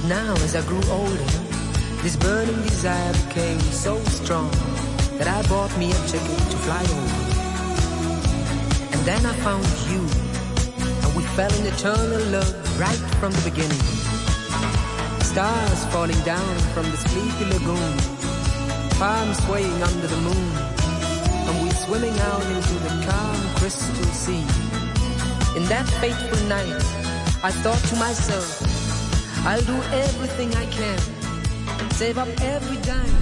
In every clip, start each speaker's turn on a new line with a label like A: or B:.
A: now as I grew older, this burning desire became so strong that I bought me a ticket to fly over. And then I found you, and we fell in eternal love right from the beginning. Stars falling down from the sleepy lagoon, palms swaying under the moon, and we swimming out into the calm crystal sea. In that fateful night, I thought to myself, I'll do everything I can, save up every dime.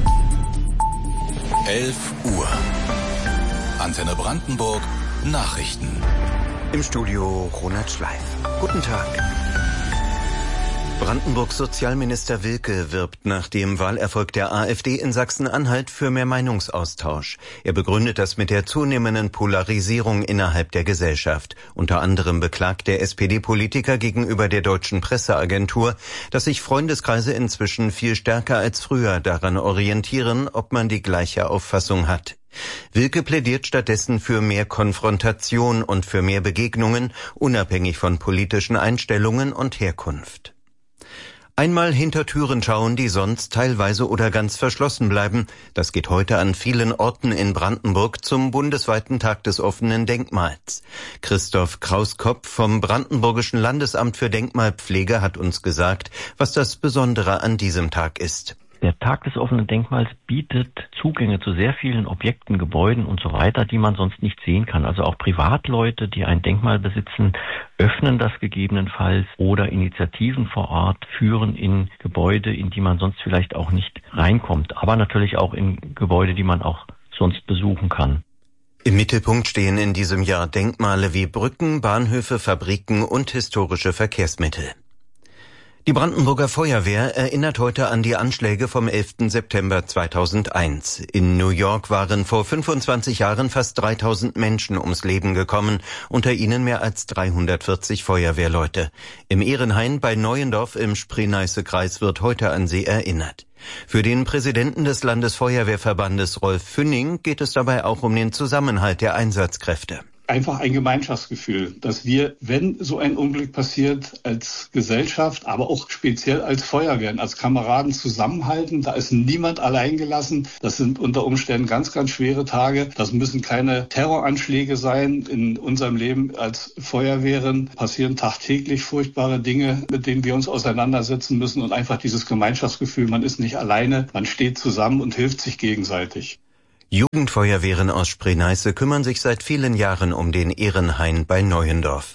B: 11 Uhr. Antenne Brandenburg, Nachrichten.
C: Im Studio Ronald Schleif. Guten Tag. Brandenburgs Sozialminister Wilke wirbt nach dem Wahlerfolg der AfD in Sachsen-Anhalt für mehr Meinungsaustausch. Er begründet das mit der zunehmenden Polarisierung innerhalb der Gesellschaft. Unter anderem beklagt der SPD-Politiker gegenüber der Deutschen Presseagentur, dass sich Freundeskreise inzwischen viel stärker als früher daran orientieren, ob man die gleiche Auffassung hat. Wilke plädiert stattdessen für mehr Konfrontation und für mehr Begegnungen, unabhängig von politischen Einstellungen und Herkunft. Einmal hinter Türen schauen, die sonst teilweise oder ganz verschlossen bleiben. Das geht heute an vielen Orten in Brandenburg zum bundesweiten Tag des offenen Denkmals. Christoph Krauskopf vom Brandenburgischen Landesamt für Denkmalpflege hat uns gesagt, was das Besondere an diesem Tag ist.
D: Der Tag des offenen Denkmals bietet Zugänge zu sehr vielen Objekten, Gebäuden und so weiter, die man sonst nicht sehen kann. Also auch Privatleute, die ein Denkmal besitzen, öffnen das gegebenenfalls oder Initiativen vor Ort führen in Gebäude, in die man sonst vielleicht auch nicht reinkommt. Aber natürlich auch in Gebäude, die man auch sonst besuchen kann.
C: Im Mittelpunkt stehen in diesem Jahr Denkmale wie Brücken, Bahnhöfe, Fabriken und historische Verkehrsmittel. Die Brandenburger Feuerwehr erinnert heute an die Anschläge vom 11. September 2001. In New York waren vor 25 Jahren fast 3000 Menschen ums Leben gekommen, unter ihnen mehr als 340 Feuerwehrleute. Im Ehrenhain bei Neuendorf im Spree-Neiße-Kreis wird heute an sie erinnert. Für den Präsidenten des Landesfeuerwehrverbandes Rolf Fünning geht es dabei auch um den Zusammenhalt der Einsatzkräfte.
E: Einfach ein Gemeinschaftsgefühl, dass wir, wenn so ein Unglück passiert, als Gesellschaft, aber auch speziell als Feuerwehren, als Kameraden zusammenhalten. Da ist niemand allein gelassen. Das sind unter Umständen ganz, ganz schwere Tage. Das müssen keine Terroranschläge sein. In unserem Leben als Feuerwehren passieren tagtäglich furchtbare Dinge, mit denen wir uns auseinandersetzen müssen. Und einfach dieses Gemeinschaftsgefühl, man ist nicht alleine, man steht zusammen und hilft sich gegenseitig.
C: Jugendfeuerwehren aus Spree-Neiße kümmern sich seit vielen Jahren um den Ehrenhain bei Neuendorf.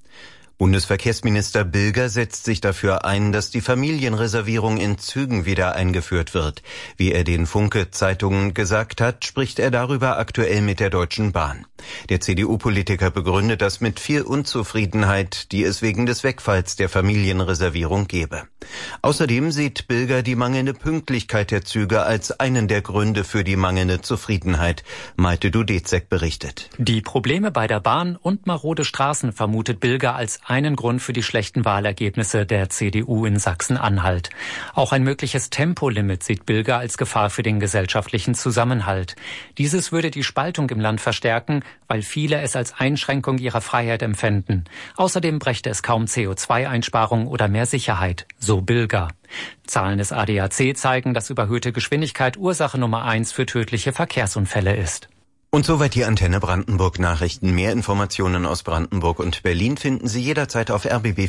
C: Bundesverkehrsminister Bilger setzt sich dafür ein, dass die Familienreservierung in Zügen wieder eingeführt wird. Wie er den Funke-Zeitungen gesagt hat, spricht er darüber aktuell mit der Deutschen Bahn. Der CDU-Politiker begründet das mit viel Unzufriedenheit, die es wegen des Wegfalls der Familienreservierung gebe. Außerdem sieht Bilger die mangelnde Pünktlichkeit der Züge als einen der Gründe für die mangelnde Zufriedenheit. Malte Dudezek berichtet.
F: Die Probleme bei der Bahn und marode Straßen vermutet Bilger als einen Grund für die schlechten Wahlergebnisse der CDU in Sachsen-Anhalt. Auch ein mögliches Tempolimit sieht Bilger als Gefahr für den gesellschaftlichen Zusammenhalt. Dieses würde die Spaltung im Land verstärken, weil viele es als Einschränkung ihrer Freiheit empfänden. Außerdem brächte es kaum CO2-Einsparung oder mehr Sicherheit, so Bilger. Zahlen des ADAC zeigen, dass überhöhte Geschwindigkeit Ursache Nummer 1 für tödliche Verkehrsunfälle ist.
C: Und soweit die Antenne Brandenburg Nachrichten. Mehr Informationen aus Brandenburg und Berlin finden Sie jederzeit auf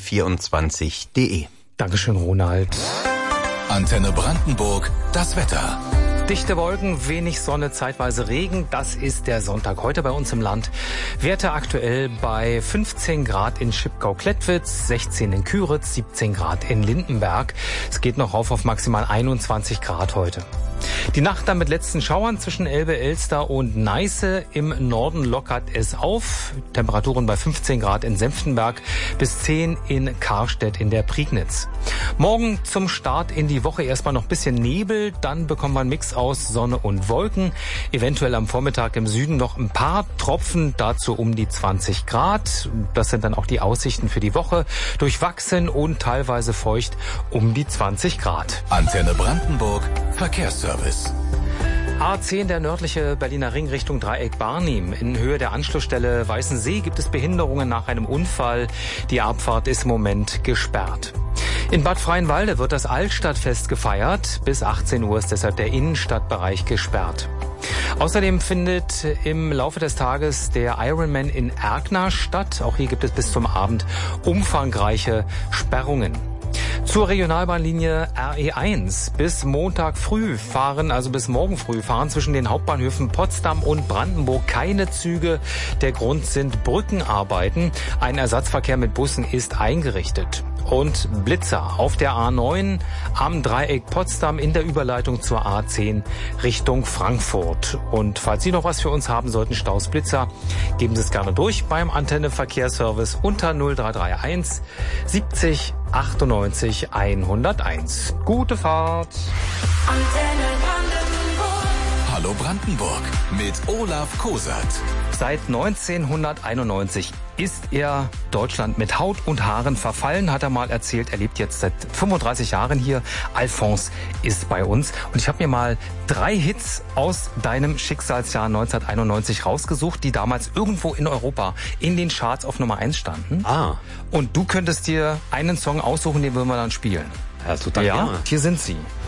C: rbb24.de.
G: Dankeschön, Ronald.
B: Antenne Brandenburg, das Wetter.
G: Dichte Wolken, wenig Sonne, zeitweise Regen. Das ist der Sonntag heute bei uns im Land. Werte aktuell bei 15 Grad in Schipkau-Klettwitz, 16 in Küritz, 17 Grad in Lindenberg. Es geht noch rauf auf maximal 21 Grad heute. Die Nacht dann mit letzten Schauern zwischen Elbe, Elster und Neiße. Im Norden lockert es auf. Temperaturen bei 15 Grad in Senftenberg bis 10 in Karstedt in der Prignitz. Morgen zum Start in die Woche erstmal noch ein bisschen Nebel. Dann bekommt man einen Mix aus Sonne und Wolken. Eventuell am Vormittag im Süden noch ein paar Tropfen. Dazu um die 20 Grad. Das sind dann auch die Aussichten für die Woche. Durchwachsen und teilweise feucht um die 20 Grad.
B: Antenne Brandenburg, Verkehrsservice.
G: A10, der nördliche Berliner Ring Richtung Dreieck Barnim. In Höhe der Anschlussstelle Weißensee gibt es Behinderungen nach einem Unfall. Die Abfahrt ist im Moment gesperrt. In Bad Freienwalde wird das Altstadtfest gefeiert. Bis 18 Uhr ist deshalb der Innenstadtbereich gesperrt. Außerdem findet im Laufe des Tages der Ironman in Erkner statt. Auch hier gibt es bis zum Abend umfangreiche Sperrungen. Zur Regionalbahnlinie RE1 bis Montag früh fahren, also bis morgen früh fahren zwischen den Hauptbahnhöfen Potsdam und Brandenburg keine Züge. Der Grund sind Brückenarbeiten. Ein Ersatzverkehr mit Bussen ist eingerichtet. Und Blitzer auf der A9 am Dreieck Potsdam in der Überleitung zur A10 Richtung Frankfurt. Und falls Sie noch was für uns haben sollten, Staus, Blitzer, geben Sie es gerne durch beim Antenne Verkehrsservice unter 0331 70 98 101. Gute Fahrt.
B: Antenne Brandenburg. Hallo Brandenburg mit Olaf Kosert.
G: Seit 1991 ist er Deutschland mit Haut und Haaren verfallen, hat er mal erzählt. Er lebt jetzt seit 35 Jahren hier. Alphonse ist bei uns. Und ich habe mir mal 3 Hits aus deinem Schicksalsjahr 1991 rausgesucht, die damals irgendwo in Europa in den Charts auf Nummer 1 standen. Und du könntest dir einen Song aussuchen, den würden wir dann spielen.
C: Ja, total gerne.
G: Hier sind sie.